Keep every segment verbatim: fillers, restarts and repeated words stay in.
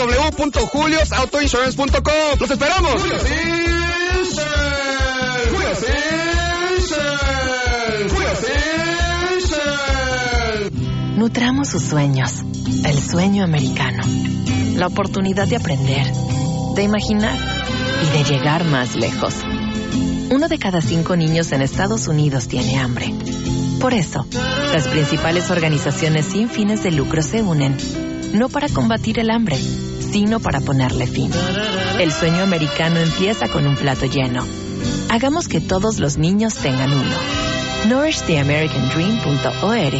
w punto julios auto insurance punto com. ¡Los esperamos! ¡Julios Insurance! ¡Julios Insurance! ¡Julios Insurance! Nutramos sus sueños. El sueño americano. La oportunidad de aprender, de imaginar y de llegar más lejos. Uno de cada cinco niños en Estados Unidos tiene hambre. Por eso, las principales organizaciones sin fines de lucro se unen, no para combatir el hambre, sino para ponerle fin. El sueño americano empieza con un plato lleno. Hagamos que todos los niños tengan uno. nourish the american dream punto org.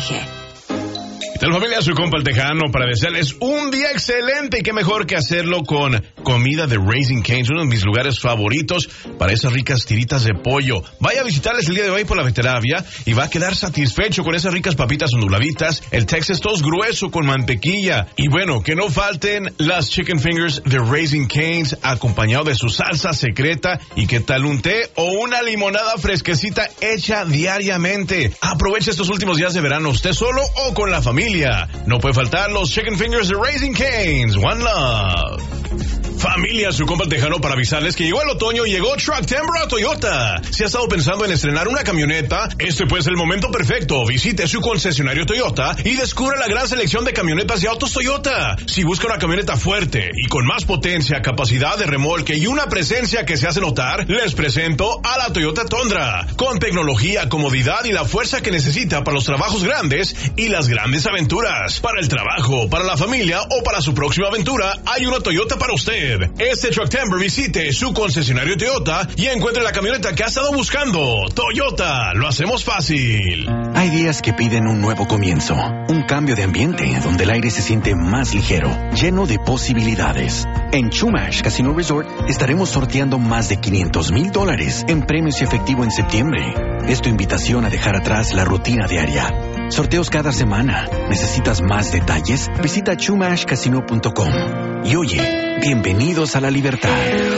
¿Qué tal, familia? Soy compa el Tejano para desearles un día excelente y qué mejor que hacerlo con comida de Raising Cane's, uno de mis lugares favoritos para esas ricas tiritas de pollo. Vaya a visitarles el día de hoy por la Veteravia y va a quedar satisfecho con esas ricas papitas onduladitas, el Texas Toast grueso con mantequilla y bueno, que no falten las chicken fingers de Raising Cane's acompañado de su salsa secreta y qué tal un té o una limonada fresquecita hecha diariamente. Aproveche estos últimos días de verano usted solo o con la familia. No puede faltar los chicken fingers de Raising Cane's. One love. Familia, su compa el Tejano para avisarles que llegó el otoño y llegó Truck Timber a Toyota. Si ha estado pensando en estrenar una camioneta, este puede ser el momento perfecto. Visite su concesionario Toyota y descubra la gran selección de camionetas y autos Toyota. Si busca una camioneta fuerte y con más potencia, capacidad de remolque y una presencia que se hace notar, les presento a la Toyota Tundra. Con tecnología, comodidad y la fuerza que necesita para los trabajos grandes y las grandes aventuras. Para el trabajo, para la familia o para su próxima aventura, hay una Toyota para usted. Este Trucktember visite su concesionario Toyota y encuentre la camioneta que ha estado buscando. Toyota, lo hacemos fácil. Hay días que piden un nuevo comienzo, un cambio de ambiente donde el aire se siente más ligero, lleno de posibilidades. En Chumash Casino Resort estaremos sorteando más de quinientos mil dólares en premios y efectivo en septiembre. Es tu invitación a dejar atrás la rutina diaria. Sorteos cada semana. ¿Necesitas más detalles? Visita chumash casino punto com. Y oye, bienvenidos a la libertad.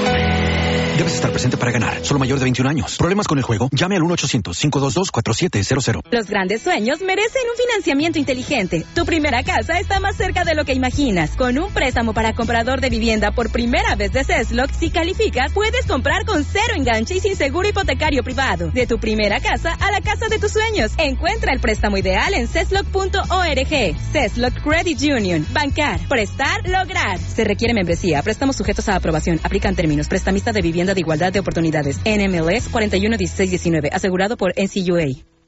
Debes estar presente para ganar. Solo mayor de veintiún años. ¿Problemas con el juego? Llame al uno ochocientos, cinco dos dos, cuatro siete cero cero. Los grandes sueños merecen un financiamiento inteligente. Tu primera casa está más cerca de lo que imaginas. Con un préstamo para comprador de vivienda por primera vez de CESLOC, si calificas, puedes comprar con cero enganche y sin seguro hipotecario privado. De tu primera casa a la casa de tus sueños. Encuentra el préstamo ideal en cesloc punto org. CESLOC Credit Union. Bancar, prestar, lograr. Se requiere membresía. Préstamos sujetos a aprobación. Aplican términos. Prestamista de vivienda de igualdad de oportunidades. N M L S cuarenta y uno dieciséis diecinueve, asegurado por N C U A.